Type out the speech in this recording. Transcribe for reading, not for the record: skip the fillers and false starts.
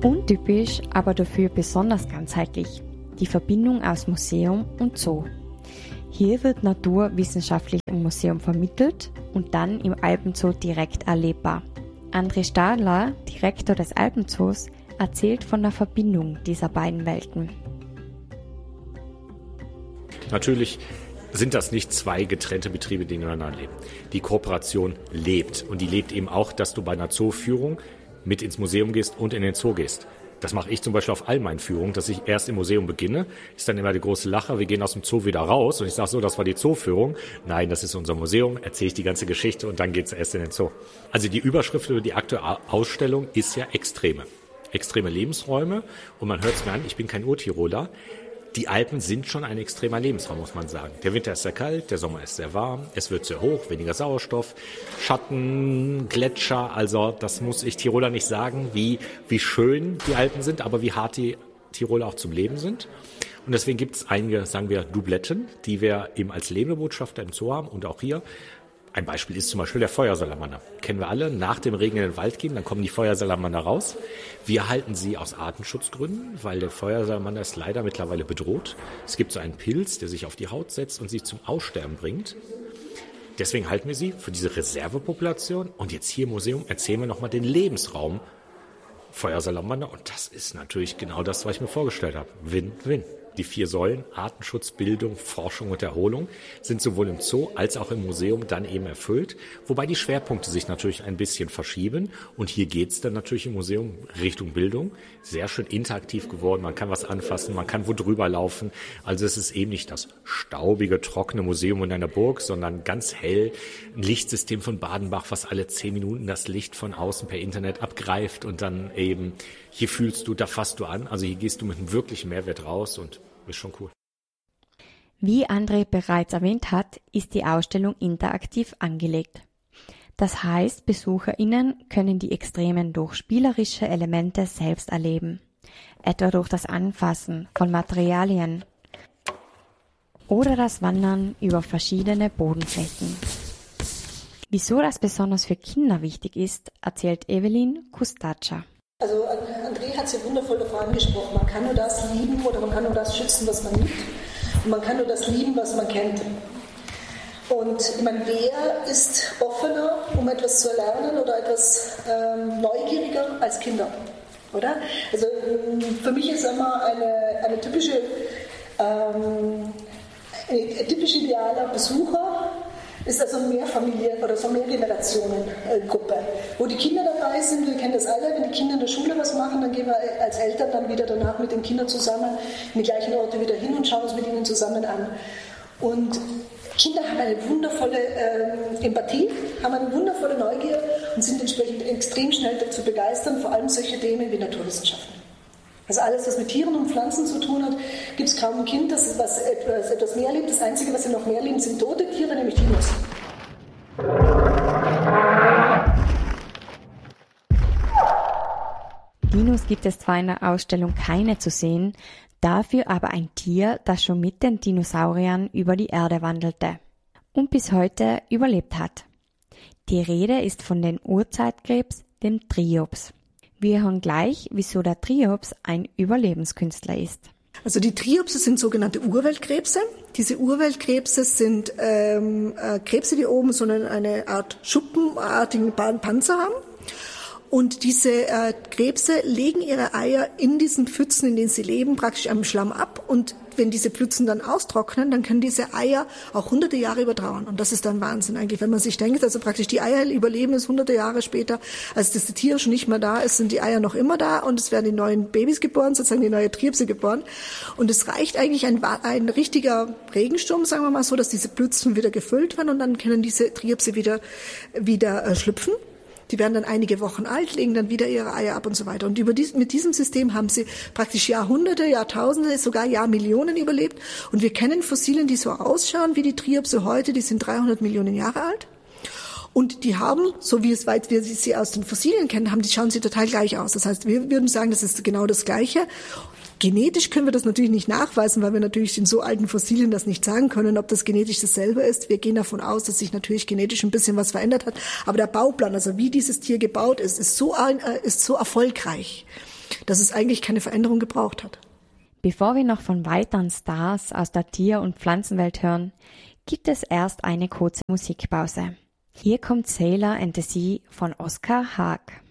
Untypisch, aber dafür besonders ganzheitlich. Die Verbindung aus Museum und Zoo. Hier wird Natur wissenschaftlich im Museum vermittelt und dann im Alpenzoo direkt erlebbar. André Stadler, Direktor des Alpenzoos, erzählt von der Verbindung dieser beiden Welten. Natürlich sind das nicht zwei getrennte Betriebe, die nebeneinander leben. Die Kooperation lebt und die lebt eben auch, dass du bei einer Zooführung mit ins Museum gehst und in den Zoo gehst. Das mache ich zum Beispiel auf all meinen Führungen, dass ich erst im Museum beginne, ist dann immer der große Lacher, wir gehen aus dem Zoo wieder raus und ich sage so, das war die Zooführung. Nein, das ist unser Museum, erzähle ich die ganze Geschichte und dann geht es erst in den Zoo. Also die Überschrift über die aktuelle Ausstellung ist ja Extreme Lebensräume und man hört es mir an, ich bin kein Urtiroler. Die Alpen sind schon ein extremer Lebensraum, muss man sagen. Der Winter ist sehr kalt, der Sommer ist sehr warm, es wird sehr hoch, weniger Sauerstoff, Schatten, Gletscher. Also das muss ich Tiroler nicht sagen, wie schön die Alpen sind, aber wie hart die Tiroler auch zum Leben sind. Und deswegen gibt es einige, sagen wir, Dubletten, die wir eben als Lebendebotschafter im Zoo haben und auch hier. Ein Beispiel ist zum Beispiel der Feuersalamander. Kennen wir alle, nach dem Regen in den Wald gehen, dann kommen die Feuersalamander raus. Wir halten sie aus Artenschutzgründen, weil der Feuersalamander ist leider mittlerweile bedroht. Es gibt so einen Pilz, der sich auf die Haut setzt und sie zum Aussterben bringt. Deswegen halten wir sie für diese Reservepopulation. Und jetzt hier im Museum erzählen wir nochmal den Lebensraum Feuersalamander. Und das ist natürlich genau das, was ich mir vorgestellt habe. Win-win. Die 4 Säulen, Artenschutz, Bildung, Forschung und Erholung, sind sowohl im Zoo als auch im Museum dann eben erfüllt, wobei die Schwerpunkte sich natürlich ein bisschen verschieben. Und hier geht's dann natürlich im Museum Richtung Bildung. Sehr schön interaktiv geworden, man kann was anfassen, man kann wo drüber laufen. Also es ist eben nicht das staubige, trockene Museum in einer Burg, sondern ganz hell, ein Lichtsystem von Badenbach, was alle 10 Minuten das Licht von außen per Internet abgreift und dann eben, hier fühlst du, da fasst du an. Also hier gehst du mit einem wirklichen Mehrwert raus und ist schon cool. Wie André bereits erwähnt hat, ist die Ausstellung interaktiv angelegt. Das heißt, BesucherInnen können die Extremen durch spielerische Elemente selbst erleben, etwa durch das Anfassen von Materialien oder das Wandern über verschiedene Bodenflächen. Wieso das besonders für Kinder wichtig ist, erzählt Evelyn Kustatscha. Also André hat es ja wundervoll davon angesprochen, man kann nur das lieben oder man kann nur das schützen, was man liebt und man kann nur das lieben, was man kennt. Und ich meine, wer ist offener, um etwas zu erlernen oder etwas neugieriger als Kinder, oder? Also für mich ist immer eine typische idealer Besucher, ist also mehr Familien oder so mehr Generationen-Gruppe, wo die Kinder dabei sind. Wir kennen das alle, wenn die Kinder in der Schule was machen, dann gehen wir als Eltern dann wieder danach mit den Kindern zusammen in die gleichen Orte wieder hin und schauen uns mit ihnen zusammen an. Und Kinder haben eine wundervolle Empathie, haben eine wundervolle Neugier und sind entsprechend extrem schnell zu begeistern, vor allem solche Themen wie Naturwissenschaften. Also alles, was mit Tieren und Pflanzen zu tun hat, gibt es kaum ein Kind, das etwas mehr liebt. Das Einzige, was sie noch mehr lieben, sind tote Tiere, nämlich Dinos. Dinos gibt es zwar in der Ausstellung keine zu sehen, dafür aber ein Tier, das schon mit den Dinosauriern über die Erde wandelte und bis heute überlebt hat. Die Rede ist von dem Urzeitkrebs, dem Triops. Wir hören gleich, wieso der Triops ein Überlebenskünstler ist. Also die Triopse sind sogenannte Urweltkrebse. Diese Urweltkrebse sind Krebse, die oben so eine Art schuppenartigen Panzer haben. Und diese Krebse legen ihre Eier in diesen Pfützen, in denen sie leben, praktisch am Schlamm ab. Und wenn diese Pfützen dann austrocknen, dann können diese Eier auch hunderte Jahre überdauern. Und das ist dann Wahnsinn eigentlich, wenn man sich denkt, also praktisch die Eier überleben es hunderte Jahre später, als das Tier schon nicht mehr da ist, sind die Eier noch immer da und es werden die neuen Babys geboren, sozusagen die neue Triopse geboren. Und es reicht eigentlich ein richtiger Regensturm, sagen wir mal so, dass diese Pfützen wieder gefüllt werden und dann können diese Triopse wieder schlüpfen. Die werden dann einige Wochen alt, legen dann wieder ihre Eier ab und so weiter. Und mit diesem System haben sie praktisch Jahrhunderte, Jahrtausende, sogar Jahrmillionen überlebt. Und wir kennen Fossilien, die so ausschauen wie die Triopse heute, die sind 300 Millionen Jahre alt. Und die haben, so wie weit wir sie aus den Fossilien kennen, schauen sie total gleich aus. Das heißt, wir würden sagen, das ist genau das Gleiche. Genetisch können wir das natürlich nicht nachweisen, weil wir natürlich in so alten Fossilien das nicht sagen können, ob das genetisch dasselbe ist. Wir gehen davon aus, dass sich natürlich genetisch ein bisschen was verändert hat. Aber der Bauplan, also wie dieses Tier gebaut ist so erfolgreich, dass es eigentlich keine Veränderung gebraucht hat. Bevor wir noch von weiteren Stars aus der Tier- und Pflanzenwelt hören, gibt es erst eine kurze Musikpause. Hier kommt Sailor and the Sea von Oskar Haag.